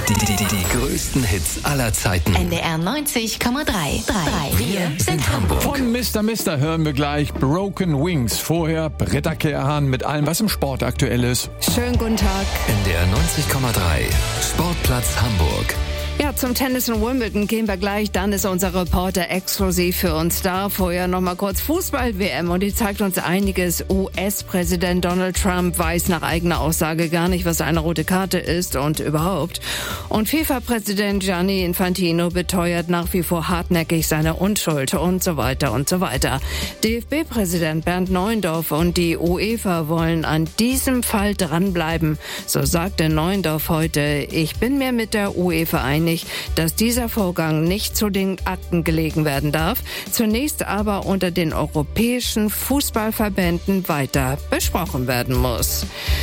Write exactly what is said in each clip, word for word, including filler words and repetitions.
Die, die, die, die größten Hits aller Zeiten. N D R neunzig Komma drei. Wir sind Hamburg. Von Mister Mister hören wir gleich Broken Wings. Vorher Britta Kehrhahn mit allem, was im Sport aktuell ist. Schönen guten Tag. N D R neunzig Komma drei. Sportplatz Hamburg. Ja, zum Tennis in Wimbledon gehen wir gleich. Dann ist unser Reporter exklusiv für uns da. Vorher noch mal kurz Fußball-W M und die zeigt uns einiges. U S-Präsident Donald Trump weiß nach eigener Aussage gar nicht, was eine rote Karte ist und überhaupt. Und FIFA-Präsident Gianni Infantino beteuert nach wie vor hartnäckig seine Unschuld und so weiter und so weiter. D F B-Präsident Bernd Neuendorf und die UEFA wollen an diesem Fall dranbleiben. So sagte Neuendorf heute: Ich bin mir mit der UEFA einig, dass dieser Vorgang nicht zu den Akten gelegen werden darf, zunächst aber unter den europäischen Fußballverbänden weiter besprochen werden muss.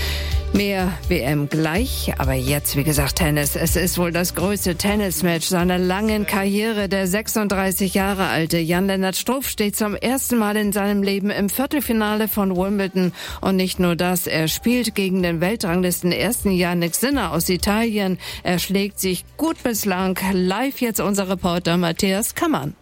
Mehr W M gleich, aber jetzt, wie gesagt, Tennis. Es ist wohl das größte Tennismatch seiner langen Karriere. Der sechsunddreißig Jahre alte Jan-Lennart Struff steht zum ersten Mal in seinem Leben im Viertelfinale von Wimbledon. Und nicht nur das, er spielt gegen den Weltranglisten ersten Jannik Sinner aus Italien. Er schlägt sich gut bislang. Live jetzt unser Reporter Matthias Kammann.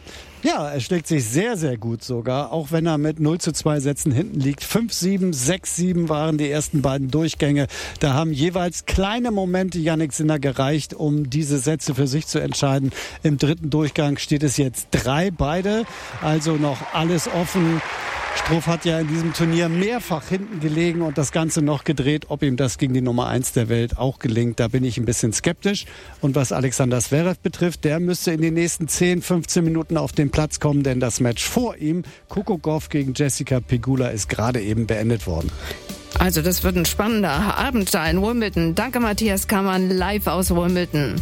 Ja, er schlägt sich sehr, sehr gut sogar, auch wenn er mit null zu zwei Sätzen hinten liegt. fünf sieben, sechs sieben waren die ersten beiden Durchgänge. Da haben jeweils kleine Momente Jannik Sinner gereicht, um diese Sätze für sich zu entscheiden. Im dritten Durchgang steht es jetzt drei beide, also noch alles offen. Struff hat ja in diesem Turnier mehrfach hinten gelegen und das Ganze noch gedreht. Ob ihm das gegen die Nummer eins der Welt auch gelingt, da bin ich ein bisschen skeptisch. Und was Alexander Zverev betrifft, der müsste in den nächsten zehn, fünfzehn Minuten auf den Platz kommen, denn das Match vor ihm, Coco Gauff gegen Jessica Pegula, ist gerade eben beendet worden. Also das wird ein spannender Abend da in Wimbledon. Danke Matthias Kammann, live aus Wimbledon.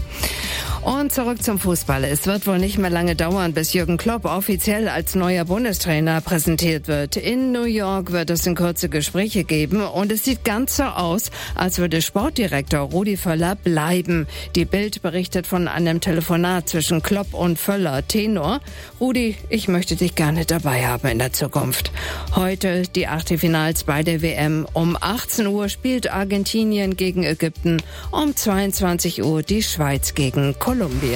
Und zurück zum Fußball. Es wird wohl nicht mehr lange dauern, bis Jürgen Klopp offiziell als neuer Bundestrainer präsentiert wird. In New York wird es in Kürze Gespräche geben und es sieht ganz so aus, als würde Sportdirektor Rudi Völler bleiben. Die Bild berichtet von einem Telefonat zwischen Klopp und Völler. Tenor: Rudi, ich möchte dich gerne dabei haben in der Zukunft. Heute die Achtelfinals bei der W M. Um achtzehn Uhr spielt Argentinien gegen Ägypten, um zweiundzwanzig Uhr die Schweiz gegen Kolumbien.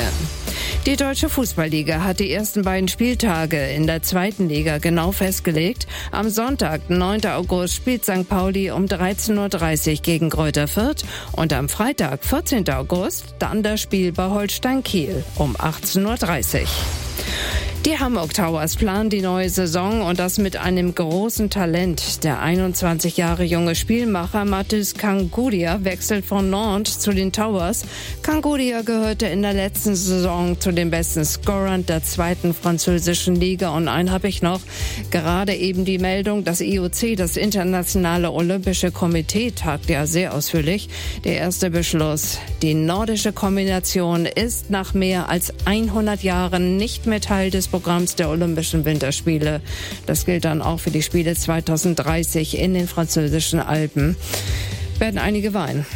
Die Deutsche Fußballliga hat die ersten beiden Spieltage in der zweiten Liga genau festgelegt. Am Sonntag, neunten August, spielt Sankt Pauli um dreizehn Uhr dreißig gegen Greuther Fürth und am Freitag, vierzehnten August, dann das Spiel bei Holstein Kiel um achtzehn Uhr dreißig. Die Hamburg Towers planen die neue Saison und das mit einem großen Talent. Der einundzwanzig Jahre junge Spielmacher Mathis Kangudia wechselt von Nantes zu den Towers. Kangudia gehörte in der letzten Saison zu den besten Scorern der zweiten französischen Liga. Und einen habe ich noch. Gerade eben die Meldung, das I O C, das Internationale Olympische Komitee, tagt ja sehr ausführlich. Der erste Beschluss: Die nordische Kombination ist nach mehr als hundert Jahren nicht mehr Teil des Programms der Olympischen Winterspiele. Das gilt dann auch für die Spiele zweitausenddreißig in den französischen Alpen. Werden einige weinen.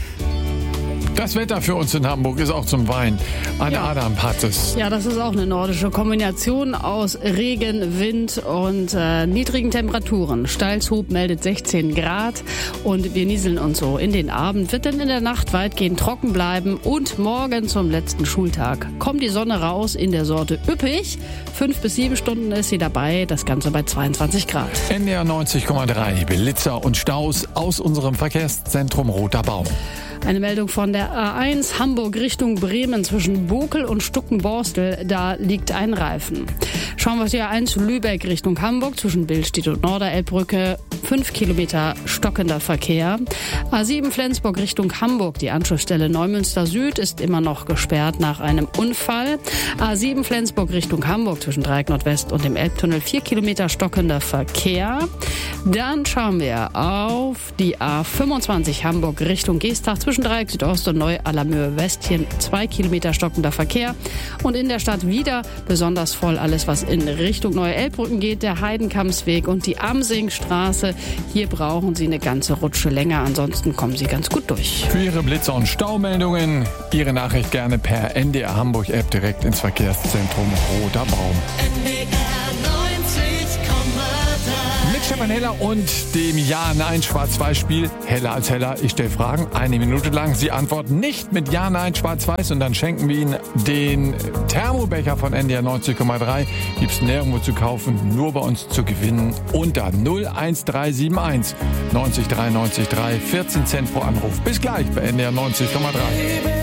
Das Wetter für uns in Hamburg ist auch zum Weinen. Anne ja. Adam hat es. Ja, das ist auch eine nordische Kombination aus Regen, Wind und äh, niedrigen Temperaturen. Steilshub meldet sechzehn Grad und wir nieseln uns so in den Abend. Wird dann in der Nacht weitgehend trocken bleiben und morgen zum letzten Schultag kommt die Sonne raus in der Sorte üppig. Fünf bis sieben Stunden ist sie dabei, das Ganze bei zweiundzwanzig Grad. N D R neunzig Komma drei, Blitzer und Staus aus unserem Verkehrszentrum Roter Baum. Eine Meldung von der A eins Hamburg Richtung Bremen zwischen Bokel und Stuckenborstel. Da liegt ein Reifen. Schauen wir auf die A eins Lübeck Richtung Hamburg zwischen Billstedt und Norderelbbrücke. Fünf Kilometer stockender Verkehr. A sieben Flensburg Richtung Hamburg. Die Anschlussstelle Neumünster Süd ist immer noch gesperrt nach einem Unfall. A sieben Flensburg Richtung Hamburg zwischen Dreieck Nordwest und dem Elbtunnel. Vier Kilometer stockender Verkehr. Dann schauen wir auf die A fünfundzwanzig Hamburg Richtung Geestach zwischen Dreieck Südost und Neu-Allermöhe Westchen. Zwei Kilometer stockender Verkehr. Und in der Stadt wieder besonders voll alles, was in Richtung Neue Elbbrücken geht. Der Heidenkampsweg und die Amsingstraße. Hier brauchen Sie eine ganze Rutsche länger. Ansonsten kommen Sie ganz gut durch. Für Ihre Blitzer- und Staumeldungen Ihre Nachricht gerne per N D R Hamburg App direkt ins Verkehrszentrum Roter Baum. N D R neunzig Komma drei. Mit Stefan Heller und dem Ja-Nein-Schwarz-Weiß-Spiel. Heller als Heller. Ich stelle Fragen, eine Minute lang. Sie antworten nicht mit Ja-Nein Schwarz-Weiß und dann schenken wir Ihnen den Thermobecher von N D R neunzig Komma drei. Gibt's nirgendwo zu kaufen, nur bei uns zu gewinnen unter null eins drei sieben eins neunzig drei neunzig drei, vierzehn Cent pro Anruf. Bis gleich bei N D R neunzig Komma drei.